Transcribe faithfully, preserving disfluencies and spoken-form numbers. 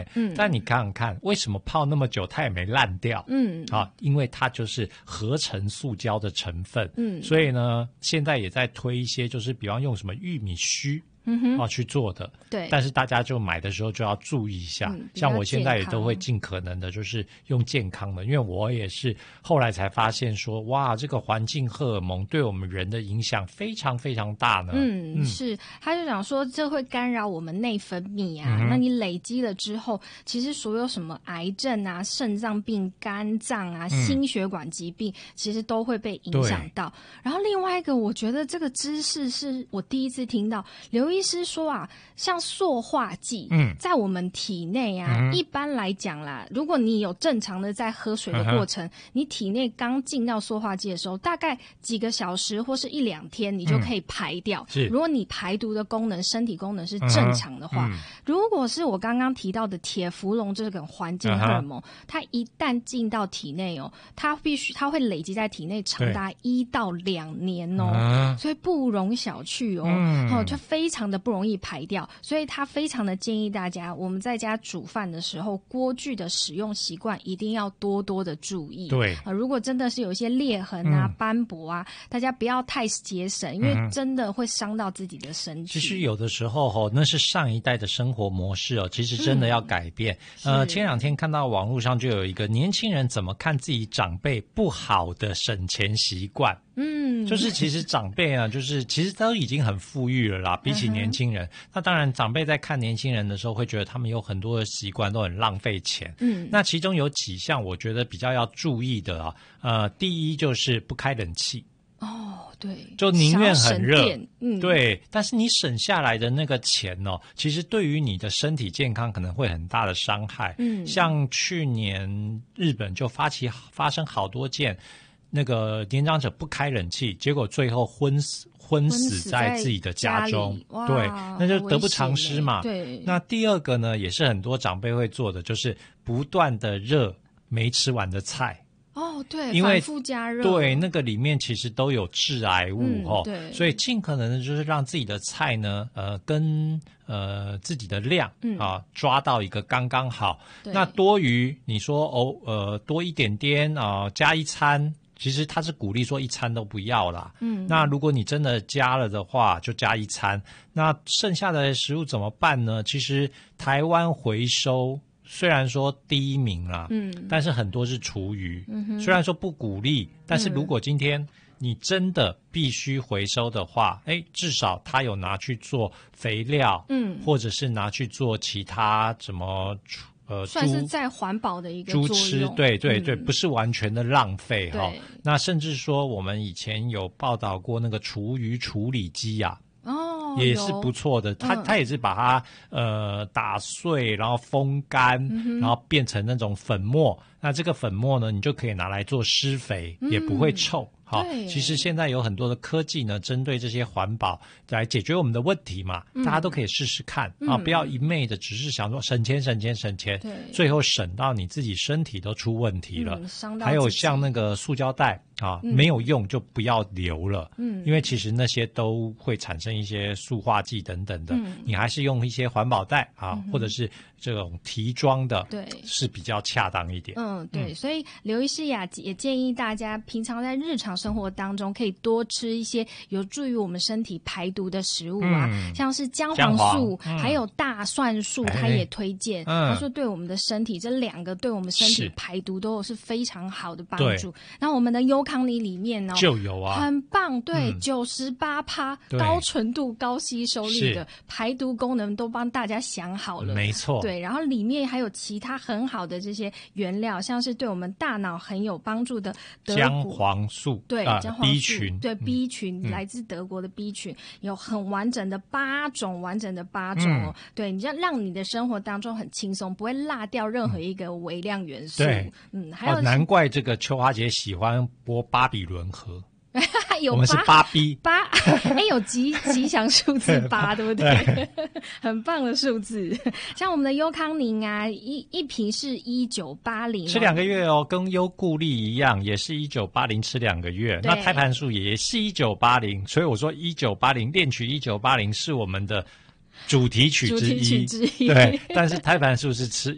嗯，但你看看，为什么泡那么久它也没烂掉？嗯，啊，因为它就是合成塑胶的成分。嗯，所以呢，现在也在推一些，就是比方用什么玉米须。嗯哼，啊去做的，对，但是大家就买的时候就要注意一下。嗯、像我现在也都会尽可能的，就是用健康的，因为我也是后来才发现说，哇，这个环境荷尔蒙对我们人的影响非常非常大呢。 嗯，嗯是，他就讲说这会干扰我们内分泌啊，嗯、那你累积了之后，其实所有什么癌症啊、肾脏病、肝脏啊、心血管疾病，嗯、其实都会被影响到。然后另外一个，我觉得这个知识是我第一次听到，刘医师说啊，像塑化剂，嗯，在我们体内啊，嗯、一般来讲啦，如果你有正常的在喝水的过程，嗯、你体内刚进到塑化剂的时候，大概几个小时或是一两天，你就可以排掉。嗯、如果你排毒的功能、身体功能是正常的话，嗯、如果是我刚刚提到的铁氟龙这个环境荷尔蒙，嗯、它一旦进到体内哦，它必须它会累积在体内长达一到两年哦，嗯、所以不容小觑哦，嗯、哦，就非常的不容易排掉，所以他非常的建议大家，我们在家煮饭的时候，锅具的使用习惯一定要多多的注意。对，呃，如果真的是有一些裂痕啊、嗯、斑驳啊，大家不要太节省，因为真的会伤到自己的身体。 其实有的时候哦，那是上一代的生活模式哦，其实真的要改变。嗯、呃，前两天看到网络上就有一个年轻人怎么看自己长辈不好的省钱习惯。嗯，就是其实长辈啊，就是其实都已经很富裕了啦，比起年轻人。嗯、那当然，长辈在看年轻人的时候，会觉得他们有很多的习惯都很浪费钱。嗯，那其中有几项我觉得比较要注意的啊，呃，第一就是不开冷气。 哦，对， 就宁愿很热，嗯，对，但是你省下来的那个钱哦，其实对于你的身体健康可能会很大的伤害。嗯，像去年日本就发起发生好多件。那个年长者不开冷气，结果最后昏死昏死在自己的家中，对，那就得不偿失嘛。对，那第二个呢，也是很多长辈会做的，就是不断的热没吃完的菜。 哦，对， 因为反复加热， 对，那个里面其实都有致癌物、嗯、哦，对，所以尽可能的就是让自己的菜呢，呃，跟呃自己的量、嗯、啊抓到一个刚刚好。那多余你说哦，呃，多一点点啊，加一餐。其实他是鼓励说一餐都不要啦，嗯，那如果你真的加了的话，就加一餐。那剩下的食物怎么办呢？其实台湾回收虽然说第一名啦，嗯，但是很多是厨余，嗯哼，虽然说不鼓励，但是如果今天你真的必须回收的话，哎，至少它有拿去做肥料，嗯，或者是拿去做其他什么。呃， 算是在环保的一个猪吃，对对对、嗯，不是完全的浪费哈、哦。那甚至说，我们以前有报道过那个厨余处理机呀、啊，哦，也是不错的。它、嗯、它也是把它呃打碎，然后风干、嗯，然后变成那种粉末。那这个粉末呢，你就可以拿来做施肥，嗯、也不会臭。好，其实现在有很多的科技呢，针对这些环保来解决我们的问题嘛，嗯、大家都可以试试看、嗯、啊，不要一昧的只是想说省钱省钱省钱，最后省到你自己身体都出问题了。嗯、还有像那个塑胶袋啊、嗯，没有用就不要留了，嗯，因为其实那些都会产生一些塑化剂等等的，嗯、你还是用一些环保袋啊、嗯，或者是这种提装的，对，是比较恰当一点。 嗯，对，嗯、所以刘医师呀也建议大家平常在日常生活当中可以多吃一些有助于我们身体排毒的食物啊，嗯、像是姜黄素、嗯、还有大蒜素，他也推荐，他说对我们的身体这两个对我们身体排毒都是非常好的帮助。那我们的优康里里面呢、哦， 就有啊， 很棒，对，九十八趴高纯度、高吸收力的排毒功能都帮大家想好了， 没错， 对，然后里面还有其他很好的这些原料，像是对我们大脑很有帮助的德姜黄素， 对， 啊、 姜黄素 B 群， 对 B 群、嗯、来自德国的 B 群，有很完整的八种，完整的八种哦。嗯、对，你要让你的生活当中很轻松，不会落掉任何一个微量元素。 对， 嗯，还有、 哦、难怪这个秋花姐喜欢播巴比伦河。 有我们是八 B 八，哎，有吉吉祥数字八，对不对？很棒的数字。像我们的优康宁啊，一一瓶是一九八零， 吃两个月哦，跟优固力一样，也是一九八零吃两个月。那胎盘素也是一九八零，所以我说一九八零恋曲一九八零是我们的主题曲之一， 主题曲之一。 对，但是胎盘素是吃